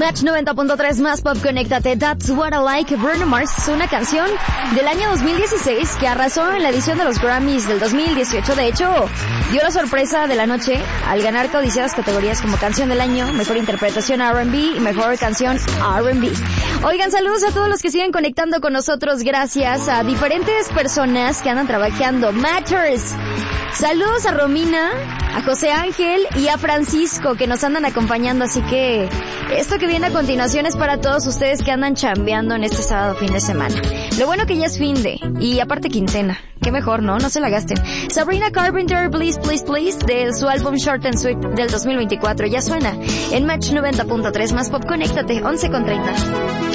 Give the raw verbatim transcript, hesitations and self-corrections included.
Match noventa punto tres más pop, conéctate. That's What I Like, Bruno Mars, es una canción del año dos mil dieciséis que arrasó en la edición de los Grammys del dos mil dieciocho. De hecho, dio la sorpresa de la noche al ganar codiciadas categorías como Canción del Año, Mejor Interpretación R and B y Mejor Canción R and B. Oigan, saludos a todos los que siguen conectando con nosotros gracias a diferentes personas que andan trabajando. Matters. Saludos a Romina, a José Ángel y a Francisco que nos andan acompañando, así que esto que viene a continuación es para todos ustedes que andan chambeando en este sábado fin de semana. Lo bueno que ya es fin de, y aparte quincena. Qué mejor, ¿no? No se la gasten. Sabrina Carpenter, Please, Please, Please, de su álbum Short and Sweet del dos mil veinticuatro. Ya suena en Match noventa punto tres más pop, conéctate, once con treinta.